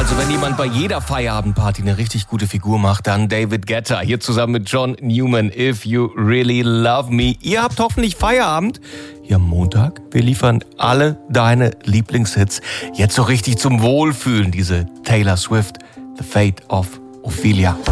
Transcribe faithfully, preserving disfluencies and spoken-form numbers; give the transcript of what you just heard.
Also wenn jemand bei jeder Feierabendparty eine richtig gute Figur macht, dann David Guetta. Hier zusammen mit John Newman, If You Really Love Me. Ihr habt hoffentlich Feierabend. Hier am Montag. Wir liefern alle deine Lieblingshits. Jetzt so richtig zum Wohlfühlen, diese Taylor Swift, The Fate of Ophelia.